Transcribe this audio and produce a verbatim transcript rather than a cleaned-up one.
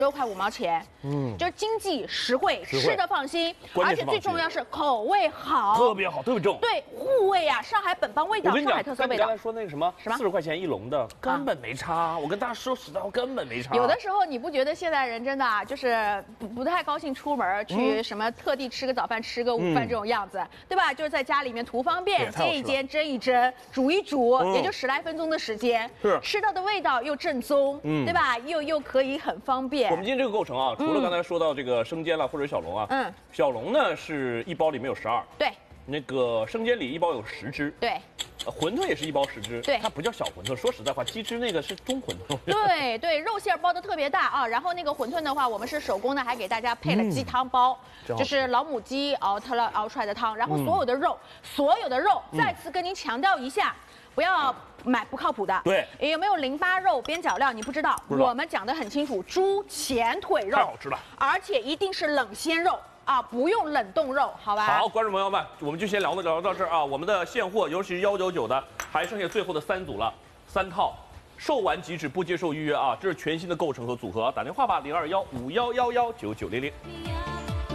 六块五毛钱，嗯，就是经济实惠， 实惠吃的放心，而且最重要是口味好， 特别好，特别正。 对，护卫啊，上海本帮味道， 我跟你讲， 上海特色味道。 跟你刚才说那个什么， 什么四十块钱一笼的，根本没差。我跟大家说实在话，根本没差。 有的时候你不觉得现在人真的啊，就是不不太高兴出门去什么特地吃个早饭、吃个午饭这种样子，对吧？就是在家里面图方便，煎一煎、蒸一蒸、煮一煮，也就十来分钟的时间， 是吃到的味道又正宗，嗯，对吧？又又可以很方便。 我们今天这个构成啊，除了刚才说到这个生煎了或者小龙啊，嗯，小龙呢是一包里面有十二， 对， 那个生煎里一包有十只， 对。 馄饨也是一包十只， 对， 它不叫小馄饨。说实在话，鸡汁那个是中馄饨。 对对，肉馅包的特别大啊。然后那个馄饨的话，我们是手工的，还给大家配了鸡汤包，嗯、就是老母鸡熬它了熬出来的汤。然后所有的肉，嗯、所有的肉，再次跟您强调一下，不要买不靠谱的。 对， 有没有淋巴肉、边角料？你不知道， 不知道我们讲得很清楚，猪前腿肉太好吃了， 而且一定是冷鲜肉。啊，不用冷冻肉，好吧？ 好，观众朋友们，我们就先聊到聊到这儿啊。我们的现货，尤其是幺九九的，还剩下最后的三组了，三套，售完即止，不接受预约啊。这是全新的构成和组合，打电话吧，零二幺五幺幺幺九九零零。